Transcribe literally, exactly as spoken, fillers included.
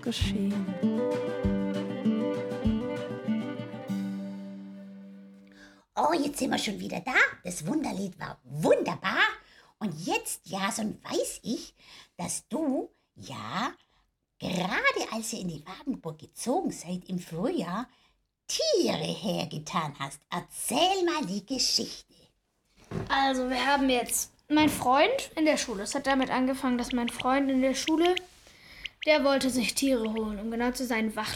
geschehen. Oh, jetzt sind wir schon wieder da. Das Wunderlied war wunderbar. Und jetzt, Jason, weiß ich, dass du, ja, gerade als ihr in die Wagenburg gezogen seid im Frühjahr, Tiere hergetan hast. Erzähl mal die Geschichte. Also, wir haben jetzt meinen Freund in der Schule. Es hat damit angefangen, dass mein Freund in der Schule, der wollte sich Tiere holen. Um genau zu sein,